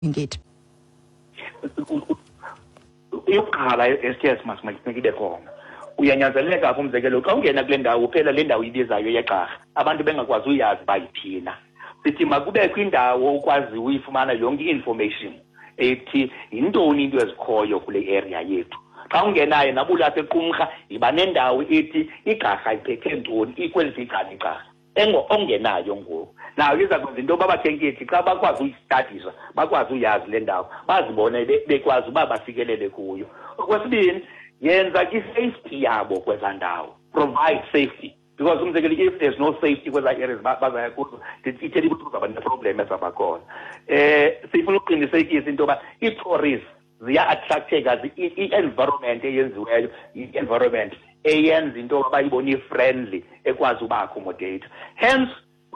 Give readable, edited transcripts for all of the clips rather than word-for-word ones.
Indeed. Yokuqala STS masimakube khona uyanyanzeleka kumzekelo xa ungena kule ndawo phela le ndawo ibizayo yeqarha abantu bengakwazi uyazi bayithina sithi makubekho indawo ukwazi uyifumana yonke information ethi yintoni into ezikhoyo kule area yethu xa ungenayo nabulapha equmrha iba nendawo ethi iqarha iphethe ntoni ikweliphi igama iqarha ongenayo ngoku nayo iza kwenza into babakhenkethi xa bakwazi uyistadisa bakwazi uyazi le ndawo bazibone bekwazi uba bafikelele kuyo. Okwesibini yenza i-safety yabo kweza ndawo, provide safety, because umzekelo if there's no safety kweza areas bazaya kuzo itheli ukuthi kuzaba ne-problem ezabakhona. Sifuna ukuqinisekisa into yoba ii-tourists ziya-attracteka i-environment eyenziweyo i-environment eyenza into yoba bayibone i-friendly ekwazi uba-accommodate. Hence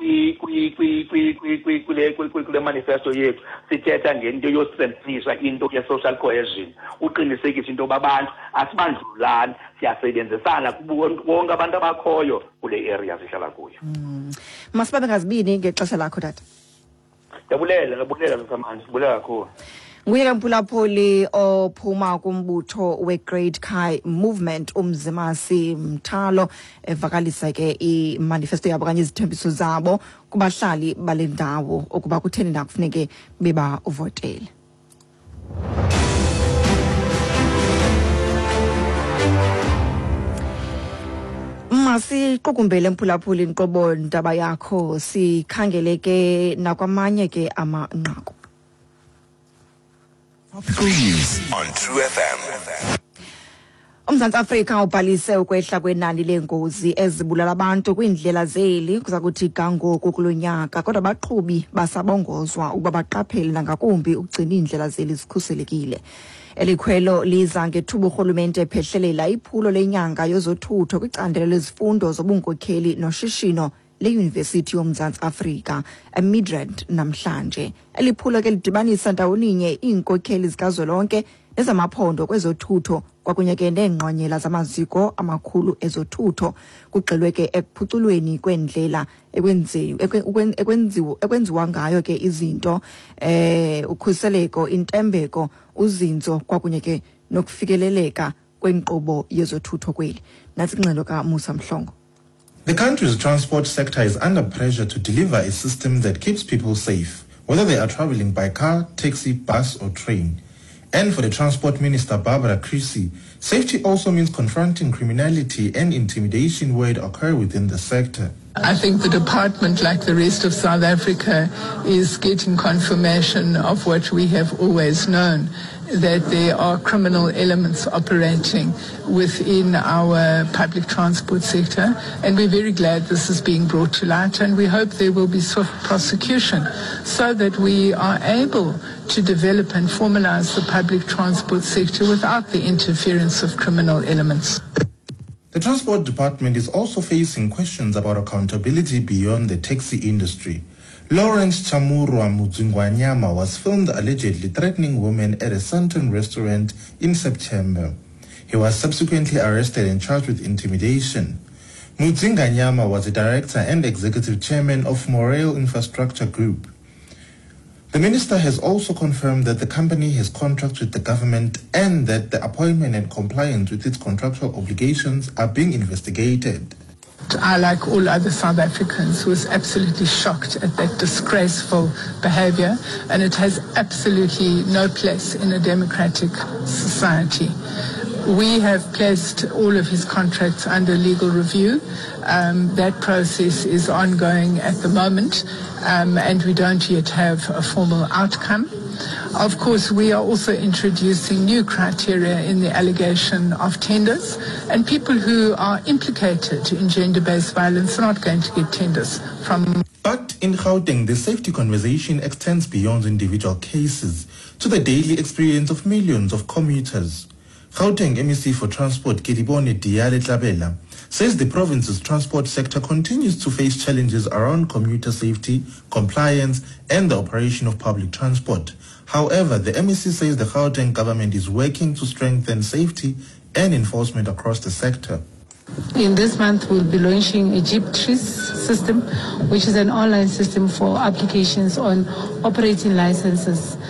kule manifesto yethu sithetha ngento yosebenzisa into ye-social cohesion uqinisekisa into yoba abantu asibandlulani siyasebenzisana bonke abantu abakhoyo kule area sihlala kuyo. Masibabe ngazibini ngexesha lakho tata. Ndiyabulela msamanje, sibulela kakhulu. Nguye kaMphulaphuli ophuma kumbutho we-Great Khai Movement uMzimasi Mthalo evakalisa ke i-manifesto yabo kanye izithembiso zabo kubahlali bale ndawo ukuba kutheni na kufuneke beba uvotele. Masiqukumbele Mphulaphuli inqobo ndaba yakho sikhangeleke nakwamanye ke amanqaku. News on True FM. UMzantsi Afrika ubhalise ukwehla kwenani leengozi ezibulala abantu kwiindlela zeli kuza kuthi kangoku kulonyaka kodwa abaqhubi basabongozwa ukuba baqaphele nangakumbi ukugcina iindlela zeli zikhuselekile. Elikhwelo liza ngethuba urhulumente ephehlelela iphulo lenyanga yozothutho kwicandelo lezifundo zobunkokheli noshishino leYunivesithi yoMzantsi Afrika eMidrand namhlanje. Eliphulo ke lidibanisa ndawoninye iinkokheli zikazwelonke nezamaphondo kwezothutho kwakunye ke neengqonyela zamaziko amakhulu ezothutho kugxilwe ke ekuphuculweni kwendlela ekwenziwa ngayo ke izinto ukhuseleko intembeko uzinzo kwakunye ke nokufikeleleka kwenkqubo yezothutho kweli. Natsi ingxelo kaMusa Mhlongo. The country's transport sector is under pressure to deliver a system that keeps people safe, whether they are traveling by car, taxi, bus or train. And for the Transport Minister Barbara Creecy, safety also means confronting criminality and intimidation where it occur within the sector. I think the department, like the rest of South Africa, is getting confirmation of what we have always known, that there are criminal elements operating within our public transport sector. And we're very glad this is being brought to light, and we hope there will be swift prosecution so that we are able to develop and formalize the public transport sector without the interference of criminal elements. The Transport Department is also facing questions about accountability beyond the taxi industry. Lawrence Chamurwa Mudzingwanyama was filmed allegedly threatening women at a Santon restaurant in September. He was subsequently arrested and charged with intimidation. Mudzingwanyama was a director and executive chairman of Morale Infrastructure Group. The minister has also confirmed that the company has contracts with the government and that the appointment and compliance with its contractual obligations are being investigated. I, like all other South Africans, was absolutely shocked at that disgraceful behavior, and it has absolutely no place in a democratic society. We have placed all of his contracts under legal review. That process is ongoing at the moment, and we don't yet have a formal outcome. Of course, we are also introducing new criteria in the allegation of tenders, and people who are implicated in gender-based violence are not going to get tenders from. But in Gauteng, the safety conversation extends beyond individual cases to the daily experience of millions of commuters. Gauteng MEC for Transport, Kedibone Diale Tlabela, says the province's transport sector continues to face challenges around commuter safety, compliance, and the operation of public transport. However, the MEC says the Gauteng government is working to strengthen safety and enforcement across the sector. In this month, we'll be launching a GPTRIS system, which is an online system for applications on operating licenses.